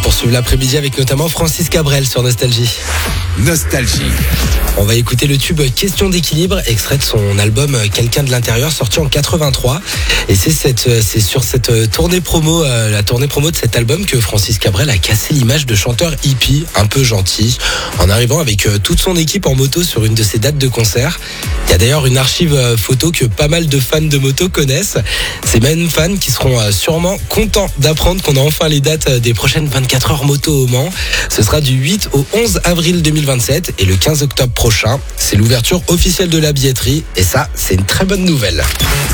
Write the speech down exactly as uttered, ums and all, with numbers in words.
poursuivre l'après-midi avec notamment Francis Cabrel sur Nostalgie. Nostalgie. On va écouter le tube Question d'équilibre, extrait de son album Quelqu'un de l'intérieur, sorti en quatre-vingt-trois. Et c'est, cette, c'est sur cette tournée promo, euh, la tournée promo de cet album que Francis Cabrel a cassé l'image de chanteur hippie, un peu gentil, en arrivant avec euh, toute son équipe en moto sur une de ses dates de concert. Il y a d'ailleurs une archive euh, photo que pas mal de fans de moto connaissent. Ces mêmes fans qui seront euh, sûrement contents d'apprendre qu'on a enfin les dates des prochaines vingt-quatre heures moto au Mans. Ce sera du huit au onze avril deux mille vingt-sept et le quinze octobre prochain. C'est l'ouverture officielle de la billetterie et ça, c'est une très bonne nouvelle.